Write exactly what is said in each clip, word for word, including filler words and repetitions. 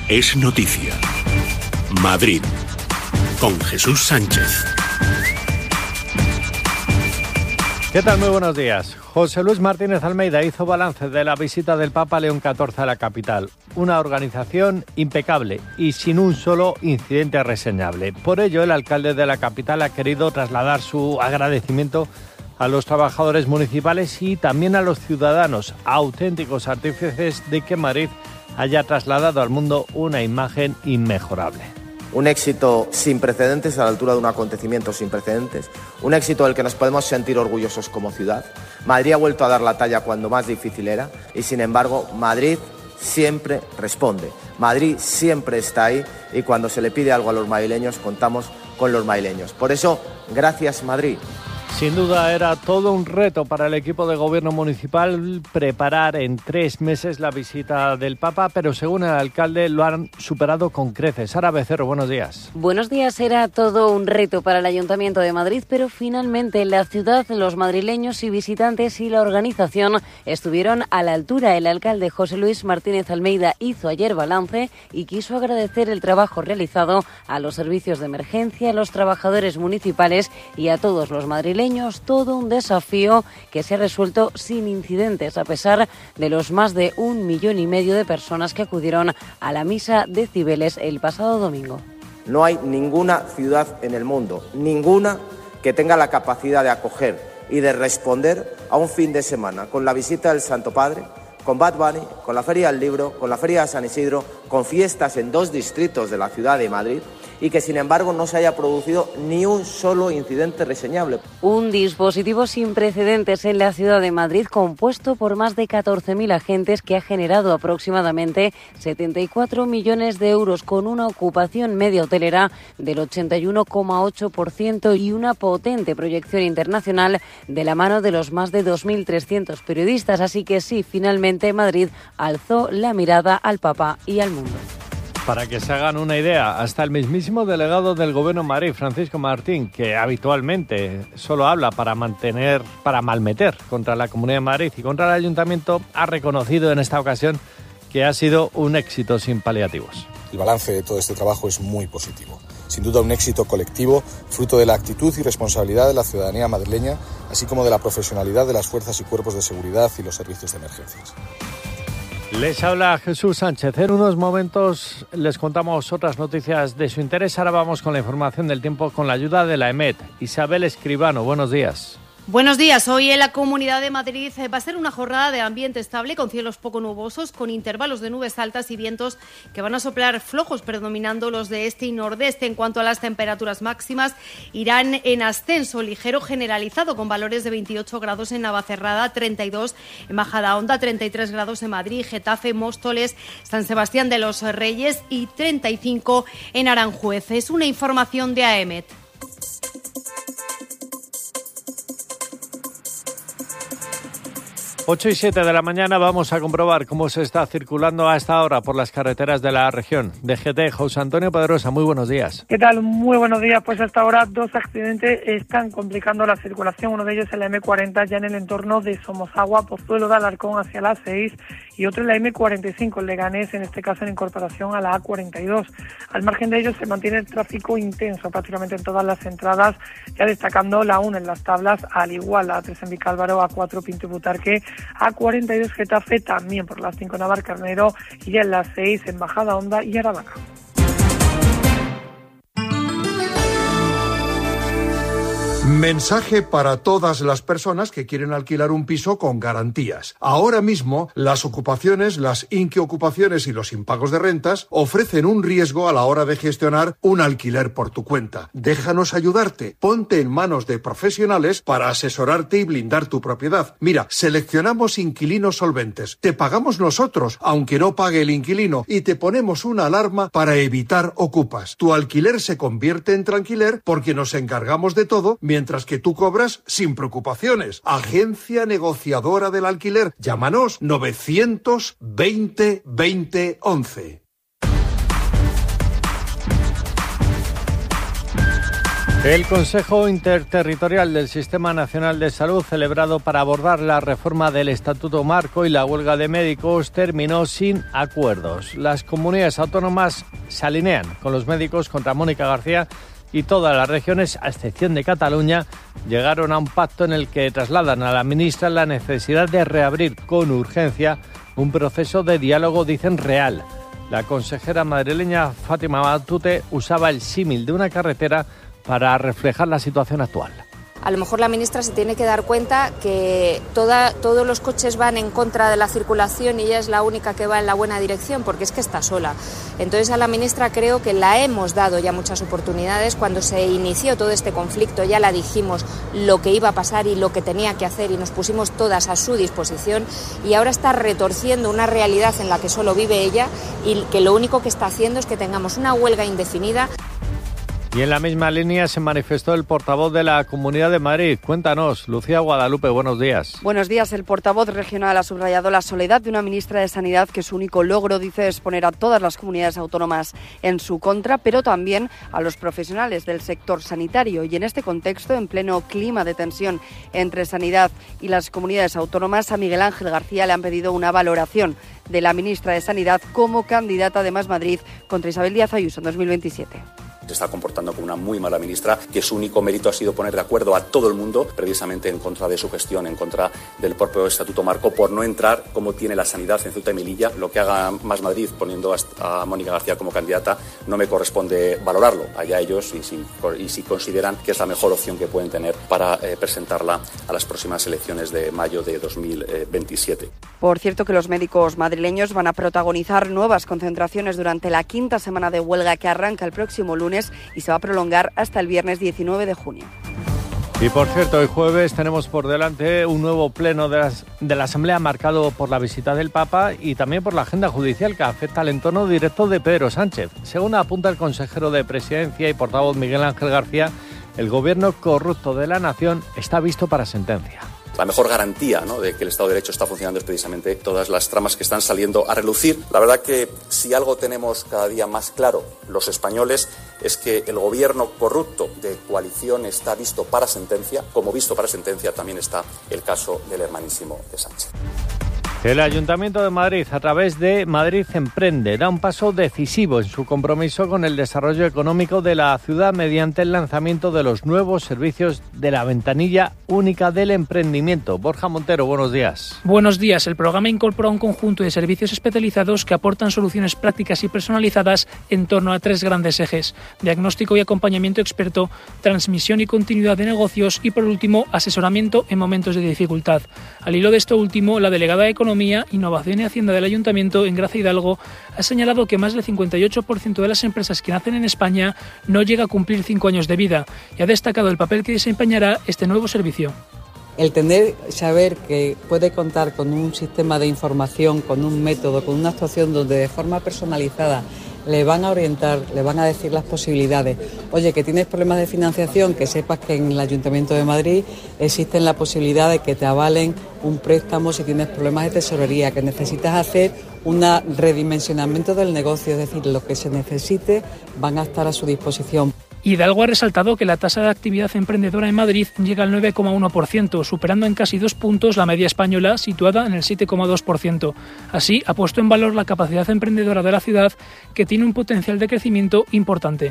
es noticia. Madrid, con Jesús Sánchez. ¿Qué tal? Muy buenos días. José Luis Martínez Almeida hizo balance de la visita del Papa León catorce a la capital. Una organización impecable y sin un solo incidente reseñable. Por ello, el alcalde de la capital ha querido trasladar su agradecimiento a los trabajadores municipales y también a los ciudadanos, auténticos artífices de que Madrid haya trasladado al mundo una imagen inmejorable. Un éxito sin precedentes, a la altura de un acontecimiento sin precedentes. Un éxito del que nos podemos sentir orgullosos como ciudad. Madrid ha vuelto a dar la talla cuando más difícil era y, sin embargo, Madrid siempre responde. Madrid siempre está ahí y cuando se le pide algo a los madrileños, contamos con los madrileños. Por eso, gracias Madrid. Sin duda era todo un reto para el equipo de gobierno municipal preparar en tres meses la visita del Papa, pero según el alcalde lo han superado con creces. Sara Becerro, buenos días. Buenos días, era todo un reto para el Ayuntamiento de Madrid, pero finalmente la ciudad, los madrileños y visitantes y la organización estuvieron a la altura. El alcalde José Luis Martínez Almeida hizo ayer balance y quiso agradecer el trabajo realizado a los servicios de emergencia, a los trabajadores municipales y a todos los madrileños. Todo un desafío que se ha resuelto sin incidentes, a pesar de los más de un millón y medio de personas que acudieron a la misa de Cibeles el pasado domingo. No hay ninguna ciudad en el mundo, ninguna, que tenga la capacidad de acoger y de responder a un fin de semana con la visita del Santo Padre, con Bad Bunny, con la Feria del Libro, con la Feria de San Isidro, con fiestas en dos distritos de la ciudad de Madrid, y que sin embargo no se haya producido ni un solo incidente reseñable. Un dispositivo sin precedentes en la ciudad de Madrid, compuesto por más de catorce mil agentes, que ha generado aproximadamente setenta y cuatro millones de euros, con una ocupación media hotelera del ochenta y uno coma ocho por ciento y una potente proyección internacional de la mano de los más de dos mil trescientos periodistas. Así que sí, finalmente Madrid alzó la mirada al Papa y al mundo. Para que se hagan una idea, hasta el mismísimo delegado del Gobierno en Madrid, Francisco Martín, que habitualmente solo habla para mantener, para malmeter contra la Comunidad de Madrid y contra el Ayuntamiento, ha reconocido en esta ocasión que ha sido un éxito sin paliativos. El balance de todo este trabajo es muy positivo. Sin duda un éxito colectivo, fruto de la actitud y responsabilidad de la ciudadanía madrileña, así como de la profesionalidad de las fuerzas y cuerpos de seguridad y los servicios de emergencias. Les habla Jesús Sánchez. En unos momentos les contamos otras noticias de su interés. Ahora vamos con la información del tiempo con la ayuda de la EMET. Isabel Escribano, buenos días. Buenos días. Hoy en la Comunidad de Madrid va a ser una jornada de ambiente estable con cielos poco nubosos, con intervalos de nubes altas y vientos que van a soplar flojos, predominando los de este y nordeste. En cuanto a las temperaturas máximas, irán en ascenso ligero generalizado, con valores de veintiocho grados en Navacerrada, treinta y dos en Majadahonda, treinta y tres grados en Madrid, Getafe, Móstoles, San Sebastián de los Reyes y treinta y cinco en Aranjuez. Es una información de AEMET. ocho y siete de la mañana vamos a comprobar cómo se está circulando a esta hora por las carreteras de la región. D G T, José Antonio Pedrosa, muy buenos días. ¿Qué tal? Muy buenos días. Pues hasta ahora dos accidentes están complicando la circulación. Uno de ellos es la eme cuarenta, ya en el entorno de Somosagua, Pozuelo de Alarcón hacia la A seis, y otro es la eme cuarenta y cinco, en Leganés, en este caso en incorporación a la A cuarenta y dos. Al margen de ellos se mantiene el tráfico intenso prácticamente en todas las entradas, ya destacando la uno en Las Tablas, al igual la A tres en Vicálvaro, A cuatro Pinto Butarque, A cuarenta y dos Getafe, también por las cinco Navarcarnero, y ya en las seis en Majadahonda y Aravaca. Mensaje para todas las personas que quieren alquilar un piso con garantías. Ahora mismo, las ocupaciones, las inquiocupaciones y los impagos de rentas ofrecen un riesgo a la hora de gestionar un alquiler por tu cuenta. Déjanos ayudarte. Ponte en manos de profesionales para asesorarte y blindar tu propiedad. Mira, seleccionamos inquilinos solventes. Te pagamos nosotros, aunque no pague el inquilino, y te ponemos una alarma para evitar ocupas. Tu alquiler se convierte en tranquiler porque nos encargamos de todo, mientras que tú cobras sin preocupaciones. Agencia Negociadora del Alquiler. Llámanos novecientos veinte veinte once. El Consejo Interterritorial del Sistema Nacional de Salud, celebrado para abordar la reforma del Estatuto Marco y la huelga de médicos, terminó sin acuerdos. Las comunidades autónomas se alinean con los médicos contra Mónica García y todas las regiones, a excepción de Cataluña, llegaron a un pacto en el que trasladan a la ministra la necesidad de reabrir con urgencia un proceso de diálogo, dicen, real. La consejera madrileña Fátima Matute usaba el símil de una carretera para reflejar la situación actual. A lo mejor la ministra se tiene que dar cuenta que toda, todos los coches van en contra de la circulación y ella es la única que va en la buena dirección, porque es que está sola. Entonces a la ministra creo que la hemos dado ya muchas oportunidades. Cuando se inició todo este conflicto ya la dijimos lo que iba a pasar y lo que tenía que hacer y nos pusimos todas a su disposición, y ahora está retorciendo una realidad en la que solo vive ella y que lo único que está haciendo es que tengamos una huelga indefinida. Y en la misma línea se manifestó el portavoz de la Comunidad de Madrid. Cuéntanos, Lucía Guadalupe, buenos días. Buenos días. El portavoz regional ha subrayado la soledad de una ministra de Sanidad que su único logro, dice, es poner a todas las comunidades autónomas en su contra, pero también a los profesionales del sector sanitario. Y en este contexto, en pleno clima de tensión entre Sanidad y las comunidades autónomas, a Miguel Ángel García le han pedido una valoración de la ministra de Sanidad como candidata de Más Madrid contra Isabel Díaz Ayuso en dos mil veintisiete. Se está comportando como una muy mala ministra, que su único mérito ha sido poner de acuerdo a todo el mundo, precisamente en contra de su gestión, en contra del propio Estatuto Marco, por no entrar como tiene la sanidad en Ceuta y Melilla. Lo que haga Más Madrid poniendo a Mónica García como candidata no me corresponde valorarlo. Allá ellos, y si, y si consideran que es la mejor opción que pueden tener para eh, presentarla a las próximas elecciones de mayo de dos mil veintisiete. Por cierto, que los médicos madrileños van a protagonizar nuevas concentraciones durante la quinta semana de huelga que arranca el próximo lunes y se va a prolongar hasta el viernes diecinueve de junio. Y por cierto, hoy jueves tenemos por delante un nuevo pleno de, las, de la Asamblea marcado por la visita del Papa y también por la agenda judicial que afecta al entorno directo de Pedro Sánchez. Según apunta el consejero de Presidencia y portavoz Miguel Ángel García, el gobierno corrupto de la nación está visto para sentencia. La mejor garantía, ¿no?, de que el Estado de Derecho está funcionando es precisamente todas las tramas que están saliendo a relucir. La verdad que si algo tenemos cada día más claro los españoles es que el gobierno corrupto de coalición está visto para sentencia, como visto para sentencia también está el caso del hermanísimo de Sánchez. El Ayuntamiento de Madrid, a través de Madrid Emprende, da un paso decisivo en su compromiso con el desarrollo económico de la ciudad mediante el lanzamiento de los nuevos servicios de la ventanilla única del emprendimiento. Borja Montero, buenos días. Buenos días. El programa incorpora un conjunto de servicios especializados que aportan soluciones prácticas y personalizadas en torno a tres grandes ejes: diagnóstico y acompañamiento experto, transmisión y continuidad de negocios y, por último, asesoramiento en momentos de dificultad. Al hilo de esto último, la delegada de Economía, Innovación y Hacienda del Ayuntamiento, en Gracia Hidalgo, ha señalado que más del cincuenta y ocho por ciento de las empresas que nacen en España no llega a cumplir cinco años de vida y ha destacado el papel que desempeñará este nuevo servicio. El tener, saber que puede contar con un sistema de información, con un método, con una actuación donde de forma personalizada le van a orientar, le van a decir las posibilidades. Oye, que tienes problemas de financiación, que sepas que en el Ayuntamiento de Madrid existe la posibilidad de que te avalen un préstamo si tienes problemas de tesorería, que necesitas hacer un redimensionamiento del negocio, es decir, lo que se necesite van a estar a su disposición. Hidalgo ha resaltado que la tasa de actividad emprendedora en Madrid llega al nueve coma uno por ciento, superando en casi dos puntos la media española, situada en el siete coma dos por ciento. Así, ha puesto en valor la capacidad emprendedora de la ciudad, que tiene un potencial de crecimiento importante.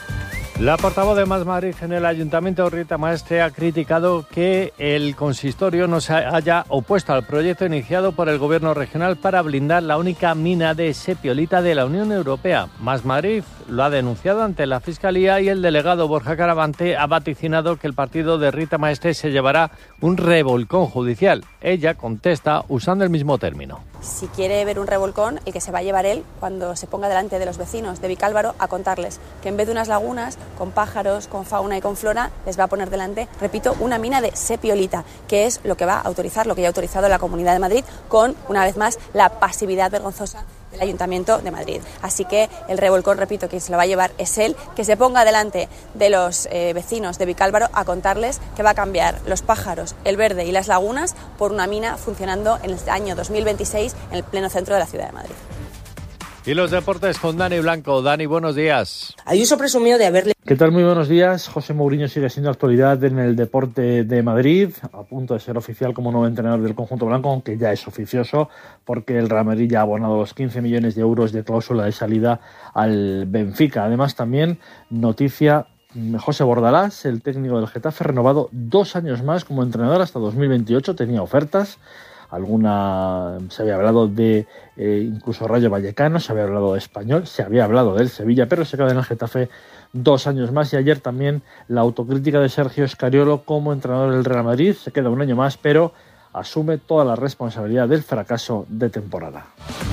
La portavoz de Más Madrid en el Ayuntamiento, Rita Maestre, ha criticado que el consistorio no se haya opuesto al proyecto iniciado por el Gobierno regional para blindar la única mina de sepiolita de la Unión Europea. Más Madrid lo ha denunciado ante la Fiscalía y el delegado Borja Caravante ha vaticinado que el partido de Rita Maestre se llevará un revolcón judicial. Ella contesta usando el mismo término. Si quiere ver un revolcón, el que se va a llevar él cuando se ponga delante de los vecinos de Vicálvaro a contarles que en vez de unas lagunas con pájaros, con fauna y con flora, les va a poner delante, repito, una mina de sepiolita, que es lo que va a autorizar, lo que ya ha autorizado la Comunidad de Madrid con, una vez más, la pasividad vergonzosa del Ayuntamiento de Madrid. Así que el revolcón, repito, quien se lo va a llevar es él, que se ponga delante de los eh, vecinos de Vicálvaro a contarles que va a cambiar los pájaros, el verde y las lagunas por una mina funcionando en el año dos mil veintiséis en el pleno centro de la ciudad de Madrid. Y los deportes con Dani Blanco. Dani, buenos días. Ayuso presumió de haberle... ¿Qué tal? Muy buenos días. José Mourinho sigue siendo actualidad en el deporte de Madrid, a punto de ser oficial como nuevo entrenador del conjunto blanco, aunque ya es oficioso, porque el Real Madrid ya ha abonado los quince millones de euros de cláusula de salida al Benfica. Además, también noticia... José Bordalás, el técnico del Getafe, renovado dos años más como entrenador hasta dos mil veintiocho. Tenía ofertas. Alguna se había hablado de eh, incluso Rayo Vallecano, se había hablado de Español, se había hablado del Sevilla, pero se queda en el Getafe dos años más. Y ayer también la autocrítica de Sergio Scariolo como entrenador del Real Madrid. Se queda un año más, pero asume toda la responsabilidad del fracaso de temporada.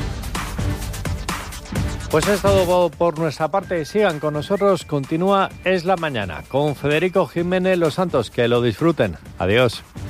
Pues es todo por nuestra parte. Sigan con nosotros. Continúa Es la Mañana con Federico Jiménez Los Santos. Que lo disfruten. Adiós.